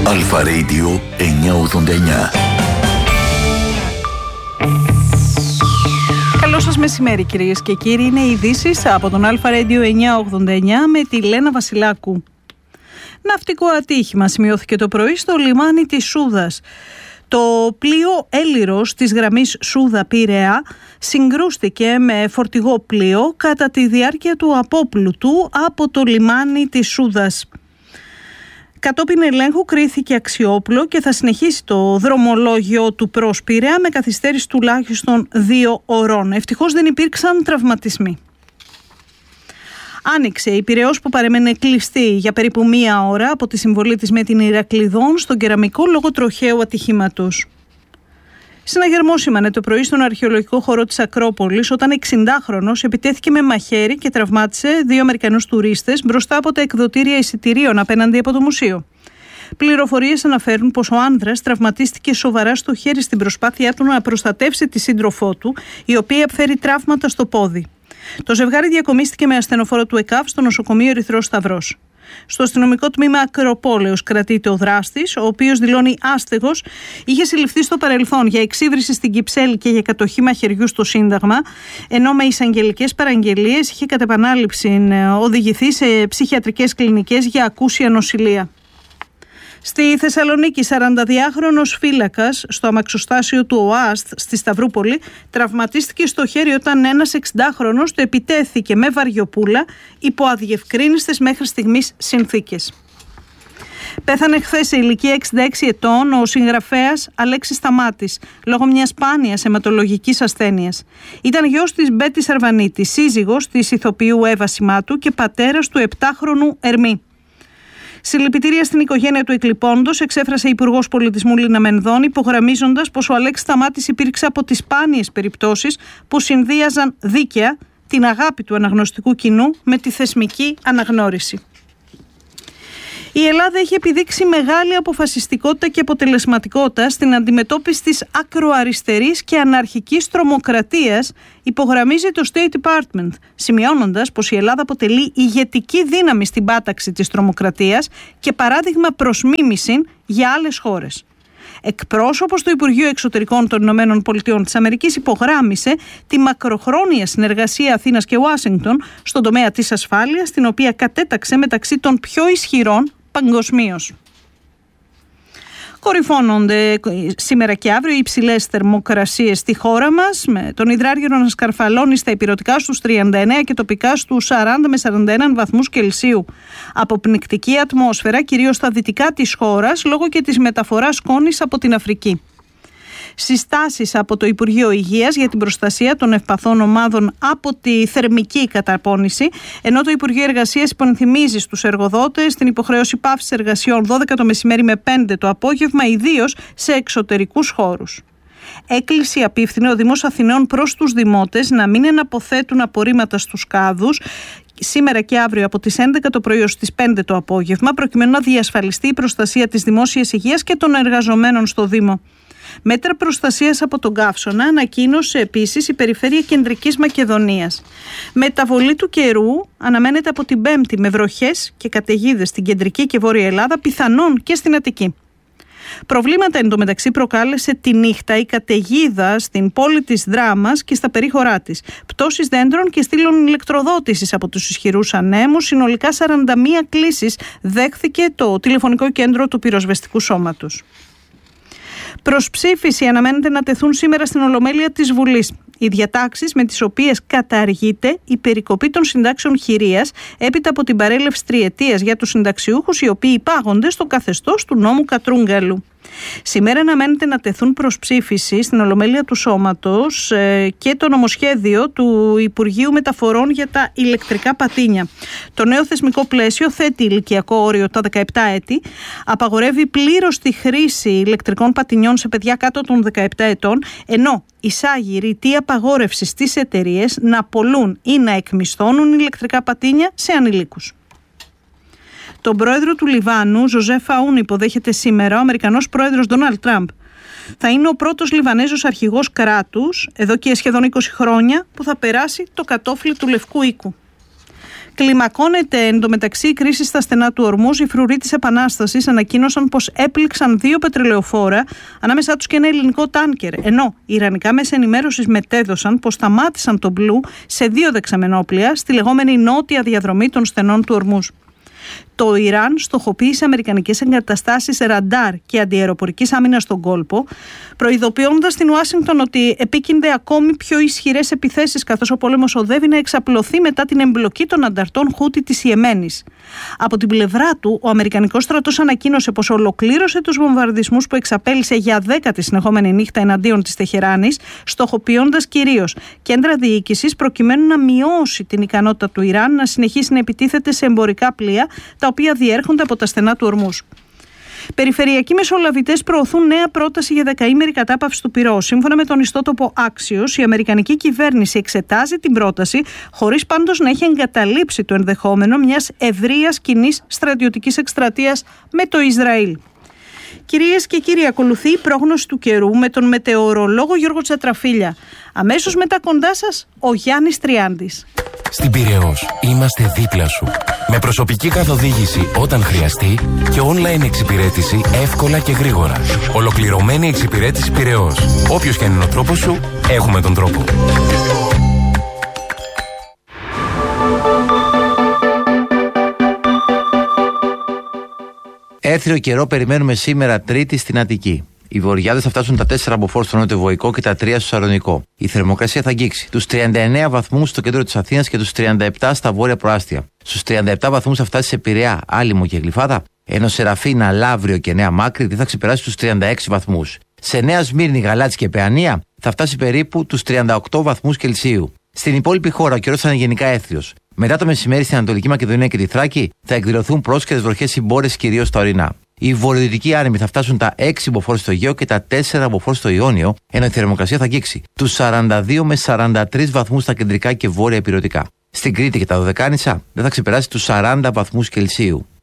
Αλφα Radio 989. Καλό σας μεσημέρι κυρίες και κύριοι. Είναι οι ειδήσεις από τον Αλφα Radio 989 με τη Λένα Βασιλάκου. Ναυτικό ατύχημα σημειώθηκε το πρωί στο λιμάνι της Σούδας. Το πλοίο Έλυρος της γραμμής Σούδα-Πειραιά συγκρούστηκε με φορτηγό πλοίο κατά τη διάρκεια του απόπλουτου από το λιμάνι της Σούδας. Κατόπιν ελέγχου κρίθηκε αξιόπλο και θα συνεχίσει το δρομολόγιο του προς Πειραιά με καθυστέρηση τουλάχιστον 2 ωρών. Ευτυχώς δεν υπήρξαν τραυματισμοί. Άνοιξε η Πειραιώς που παρέμενε κλειστή για περίπου 1 ώρα από τη συμβολή της με την Ηρακλειδών στον Κεραμικό λόγω τροχαίου ατυχήματος. Συναγερμός σήμανε το πρωί στον αρχαιολογικό χώρο της Ακρόπολης όταν 60χρονος επιτέθηκε με μαχαίρι και τραυμάτισε 2 Αμερικανούς τουρίστες μπροστά από τα εκδοτήρια εισιτηρίων απέναντι από το μουσείο. Πληροφορίες αναφέρουν πως ο άνδρας τραυματίστηκε σοβαρά στο χέρι στην προσπάθειά του να προστατεύσει τη σύντροφό του, η οποία φέρει τραύματα στο πόδι. Το ζευγάρι διακομίστηκε με ασθενοφόρο του ΕΚΑΒ στο νοσοκομείο Ερυθρός Σταυρός. Στο αστυνομικό τμήμα Ακροπόλεως κρατείται ο δράστης, ο οποίος δηλώνει άστεγος, είχε συλληφθεί στο παρελθόν για εξύβριση στην Κυψέλη και για κατοχή μαχαιριού στο Σύνταγμα, ενώ με εισαγγελικές παραγγελίες είχε κατ' επανάληψη οδηγηθεί σε ψυχιατρικές κλινικές για ακούσια νοσηλεία. Στη Θεσσαλονίκη, 42χρονος φύλακας στο αμαξοστάσιο του ΟΑΣΤ στη Σταυρούπολη τραυματίστηκε στο χέρι όταν ένας 60χρονος του επιτέθηκε με βαριοπούλα υπό αδιευκρίνιστες μέχρι στιγμής συνθήκες. Πέθανε χθες σε ηλικία 66 ετών ο συγγραφέας Αλέξης Σταμάτης λόγω μιας σπάνιας αιματολογικής ασθένειας. Ήταν γιος της Μπέτη Σαρβανίτη, σύζυγος της ηθοποιού Εύα Σιμάτου και πατέρας του 7χρονου Ερμή. Συλληπιτήρια στην οικογένεια του εκλειπώντος εξέφρασε η Υπουργός Πολιτισμού Λίνα Μενδώνη, υπογραμμίζοντας πως ο Αλέξης Σταμάτης υπήρξε από τις σπάνιες περιπτώσεις που συνδύαζαν δίκαια την αγάπη του αναγνωστικού κοινού με τη θεσμική αναγνώριση. Η Ελλάδα έχει επιδείξει μεγάλη αποφασιστικότητα και αποτελεσματικότητα στην αντιμετώπιση της ακροαριστερής και αναρχικής τρομοκρατίας, υπογραμμίζει το State Department, σημειώνοντας πως η Ελλάδα αποτελεί ηγετική δύναμη στην πάταξη της τρομοκρατίας και παράδειγμα προς μίμηση για άλλες χώρες. Εκπρόσωπος του Υπουργείου Εξωτερικών των ΗΠΑ υπογράμμισε τη μακροχρόνια συνεργασία Αθήνας και Ουάσιγκτον στον τομέα της ασφάλειας, την οποία κατέταξε μεταξύ των πιο ισχυρών παγκοσμίως. Κορυφώνονται σήμερα και αύριο οι υψηλές θερμοκρασίες στη χώρα μας, με τον υδράργυρο να σκαρφαλώνει στα ηπειρωτικά στους 39 και τοπικά στους 40 με 41 βαθμούς Κελσίου. Αποπνικτική ατμόσφαιρα κυρίως στα δυτικά της χώρας λόγω και της μεταφοράς σκόνης από την Αφρική. Συστάσεις από το Υπουργείο Υγείας για την προστασία των ευπαθών ομάδων από τη θερμική καταπώνηση, ενώ το Υπουργείο Εργασίας υπενθυμίζει στους εργοδότες την υποχρέωση πάυσης εργασιών 12 το μεσημέρι με 5 το απόγευμα, ιδίως σε εξωτερικούς χώρους. Έκκληση απίφθινε ο Δήμος Αθηναίων προς τους δημότες να μην εναποθέτουν απορρίμματα στους κάδους σήμερα και αύριο από τις 11 το πρωί ως τις 5 το απόγευμα, προκειμένου να διασφαλιστεί η προστασία της δημόσιας υγείας και των εργαζομένων στο Δήμο. Μέτρα προστασίας από τον καύσωνα ανακοίνωσε επίσης η Περιφέρεια Κεντρικής Μακεδονίας. Μεταβολή του καιρού αναμένεται από την Πέμπτη με βροχές και καταιγίδες στην κεντρική και βόρεια Ελλάδα, πιθανόν και στην Αττική. Προβλήματα εντωμεταξύ προκάλεσε τη νύχτα η καταιγίδα στην πόλη της Δράμας και στα περίχωρά της. Πτώσεις δέντρων και στήλων ηλεκτροδότησης από τους ισχυρούς ανέμους. Συνολικά 41 κλήσεις δέχθηκε το τηλεφωνικό κέντρο του πυροσβεστικού σώματος. Προς ψήφιση αναμένεται να τεθούν σήμερα στην Ολομέλεια της Βουλής οι διατάξεις με τις οποίες καταργείται η περικοπή των συντάξεων χειρίας έπειτα από την παρέλευση 3 ετίας για τους συνταξιούχους οι οποίοι υπάγονται στο καθεστώς του νόμου Κατρούγκαλου. Σήμερα αναμένεται να τεθούν προς ψήφιση στην Ολομέλεια του Σώματος και το νομοσχέδιο του Υπουργείου Μεταφορών για τα ηλεκτρικά πατίνια. Το νέο θεσμικό πλαίσιο θέτει ηλικιακό όριο τα 17 έτη, απαγορεύει πλήρως τη χρήση ηλεκτρικών πατινιών σε παιδιά κάτω των 17 ετών, ενώ εισάγει ρητή απαγόρευση στις εταιρείες να πωλούν ή να εκμισθώνουν ηλεκτρικά πατίνια σε ανηλίκους. Τον πρόεδρο του Λιβάνου, Ζωζέφ Αούν, υποδέχεται σήμερα ο Αμερικανός πρόεδρος Ντόναλντ Τραμπ. Θα είναι ο πρώτος Λιβανέζος αρχηγός κράτους, εδώ και σχεδόν 20 χρόνια, που θα περάσει το κατόφλι του Λευκού Οίκου. Κλιμακώνεται εντωμεταξύ η κρίση στα στενά του Ορμούζ. Οι φρουροί της Επανάστασης ανακοίνωσαν πως έπληξαν 2 πετρελαιοφόρα, ανάμεσά τους και ένα ελληνικό τάνκερ. Ενώ οι ιρανικά μέσα ενημέρωσης μετέδωσαν πως σταμάτησαν το Blue σε 2 δεξαμενόπλια στη λεγόμενη νότια διαδρομή των στενών του Ορμούζ. Το Ιράν στοχοποίησε αμερικανικές εγκαταστάσεις ραντάρ και αντιαεροπορικής άμυνας στον κόλπο, προειδοποιώντας την Ουάσιγκτον ότι επίκυνται ακόμη πιο ισχυρές επιθέσεις, καθώς ο πόλεμος οδεύει να εξαπλωθεί μετά την εμπλοκή των ανταρτών Χούτι της Ιεμένης. Από την πλευρά του, ο Αμερικανικός στρατός ανακοίνωσε πως ολοκλήρωσε τους βομβαρδισμούς που εξαπέλυσε για 10η συνεχόμενη νύχτα εναντίον της Τεχεράνης, στοχοποιώντας κυρίως κέντρα διοίκησης προκειμένου να μειώσει την ικανότητα του Ιράν να συνεχίσει να επιτίθεται σε εμπορικά πλοία τα οποία διέρχονται από τα στενά του Ορμούζ. Περιφερειακοί μεσολαβητές προωθούν νέα πρόταση για 10ημερη κατάπαυση του πυρός. Σύμφωνα με τον ιστότοπο Axios, η αμερικανική κυβέρνηση εξετάζει την πρόταση, χωρίς πάντως να έχει εγκαταλείψει το ενδεχόμενο μιας ευρείας κοινής στρατιωτικής εκστρατείας με το Ισραήλ. Κυρίες και κύριοι, ακολουθεί η πρόγνωση του καιρού με τον μετεωρολόγο Γιώργο Τσατραφίλια. Αμέσως μετά κοντά σας, ο Γιάννης Τριάντης. Στην Πειραιώς είμαστε δίπλα σου. Με προσωπική καθοδήγηση όταν χρειαστεί και online εξυπηρέτηση εύκολα και γρήγορα. Ολοκληρωμένη εξυπηρέτηση Πειραιώς. Όποιος και αν είναι ο τρόπος σου, έχουμε τον τρόπο. Έθριο καιρό περιμένουμε σήμερα Τρίτη στην Αττική. Οι βοριάδες θα φτάσουν τα 4 μποφόρ στο νότιο-βοϊκό και τα 3 στο Σαλονικό. Η θερμοκρασία θα αγγίξει τους 39 βαθμούς στο κέντρο της Αθήνας και τους 37 στα βόρεια προάστια. Στους 37 βαθμούς θα φτάσει σε Πειραιά, Άλυμο και Γλυφάδα, ενώ Σεραφίνα, Λαύριο και Νέα Μάκρη δεν θα ξεπεράσει τους 36 βαθμούς. Σε Νέα Σμύρνη, Γαλάτσι και Παιανία θα φτάσει περίπου τους 38 βαθμούς Κελσίου. Στην υπόλοιπη χώρα ο καιρός θα είναι γενικά έθριος. Μετά το μεσημέρι στην Ανατολική Μακεδονία και τη Θράκη θα εκδηλωθούν πρόσκαιρες βροχές συμπόρες κυρίως στα ορεινά. Οι βορειοδυτικοί άνεμοι θα φτάσουν τα 6 μποφόρ στο Αιγαίο και τα 4 μποφόρ στο Ιόνιο, ενώ η θερμοκρασία θα αγγίξει τους 42 με 43 βαθμούς στα κεντρικά και βόρεια ηπειρωτικά. Στην Κρήτη και τα Δωδεκάνησα δεν θα ξεπεράσει τους 40 βαθμούς Κελσίου.